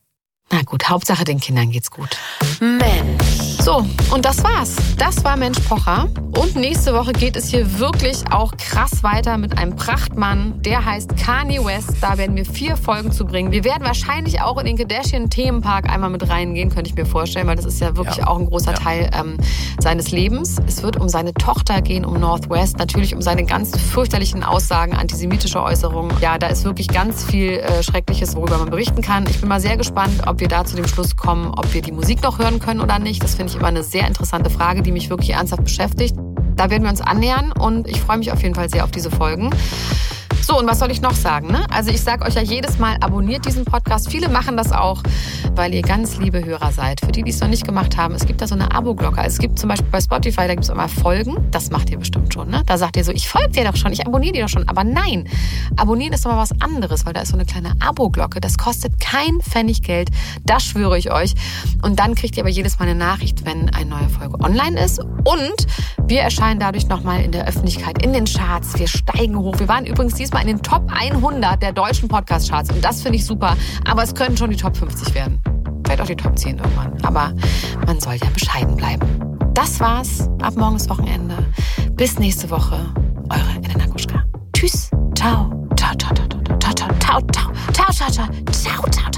[SPEAKER 1] Na gut, Hauptsache den Kindern geht's gut.
[SPEAKER 9] Mensch.
[SPEAKER 1] So, und das war's. Das war Mensch Pocher. Und nächste Woche geht es hier wirklich auch krass weiter mit einem Prachtmann. Der heißt Kanye West. Da werden wir 4 Folgen zu bringen. Wir werden wahrscheinlich auch in den Kardashian-Themenpark einmal mit reingehen, könnte ich mir vorstellen, weil das ist ja wirklich auch ein großer Teil seines Lebens. Es wird um seine Tochter gehen, um North West, natürlich um seine ganz fürchterlichen Aussagen, antisemitische Äußerungen. Ja, da ist wirklich ganz viel Schreckliches, worüber man berichten kann. Ich bin mal sehr gespannt, ob wir da zu dem Schluss kommen, ob wir die Musik noch hören können oder nicht. Das finde ich immer eine sehr interessante Frage, die mich wirklich ernsthaft beschäftigt. Da werden wir uns annähern und ich freue mich auf jeden Fall sehr auf diese Folgen. So, und was soll ich noch sagen? Ne? Also ich sage euch ja jedes Mal, abonniert diesen Podcast. Viele machen das auch, weil ihr ganz liebe Hörer seid. Für die, die es noch nicht gemacht haben, es gibt da so eine Abo-Glocke. Also es gibt zum Beispiel bei Spotify, da gibt es immer Folgen. Das macht ihr bestimmt schon. Ne? Da sagt ihr so, ich folge dir doch schon, ich abonniere dir doch schon. Aber nein, abonnieren ist nochmal was anderes, weil da ist so eine kleine Abo-Glocke. Das kostet kein Pfennig Geld. Das schwöre ich euch. Und dann kriegt ihr aber jedes Mal eine Nachricht, wenn eine neue Folge online ist. Und wir erscheinen dadurch nochmal in der Öffentlichkeit, in den Charts. Wir steigen hoch. Wir waren übrigens diesmal in den Top 100 der deutschen Podcast-Charts. Und das finde ich super. Aber es können schon die Top 50 werden. Vielleicht auch die Top 10 irgendwann. Aber man soll ja bescheiden bleiben. Das war's. Ab morgen ist Wochenende. Bis nächste Woche. Eure Elena Gruschka. Tschüss. Ciao. Ciao, ciao, ciao, ciao, ciao, ciao, ciao, ciao, ciao, ciao, ciao, ciao, ciao.